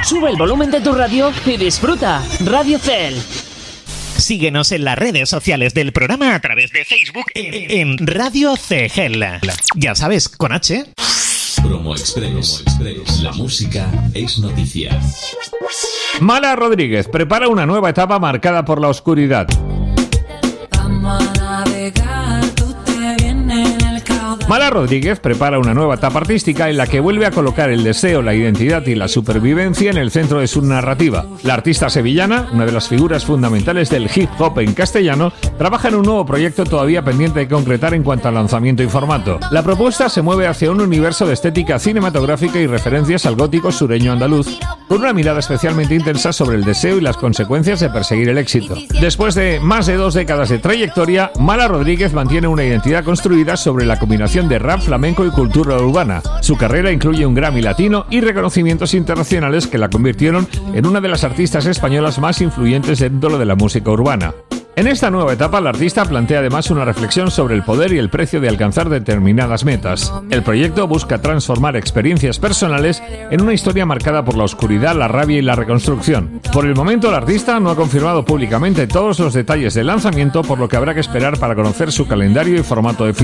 Sube el volumen de tu radio y disfruta. Radio Cel. Síguenos en las redes sociales del programa a través de Facebook en Radio CGEL. Ya sabes, con H. Promo Express. La música es noticia. Mala Rodríguez prepara una nueva etapa marcada por la oscuridad. Mala Rodríguez prepara una nueva etapa artística en la que vuelve a colocar el deseo, la identidad y la supervivencia en el centro de su narrativa. La artista sevillana, una de las figuras fundamentales del hip hop en castellano, trabaja en un nuevo proyecto todavía pendiente de concretar en cuanto al lanzamiento y formato. La propuesta se mueve hacia un universo de estética cinematográfica y referencias al gótico sureño andaluz, con una mirada especialmente intensa sobre el deseo y las consecuencias de perseguir el éxito. Después de más de 2 décadas de trayectoria, Mala Rodríguez mantiene una identidad construida sobre la combinación de rap, flamenco y cultura urbana. Su carrera incluye un Grammy latino y reconocimientos internacionales que la convirtieron en una de las artistas españolas más influyentes dentro de la música urbana. En esta nueva etapa, la artista plantea además una reflexión sobre el poder y el precio de alcanzar determinadas metas. El proyecto busca transformar experiencias personales en una historia marcada por la oscuridad, la rabia y la reconstrucción. Por el momento, la artista no ha confirmado públicamente todos los detalles del lanzamiento, por lo que habrá que esperar para conocer su calendario y formato definitivo.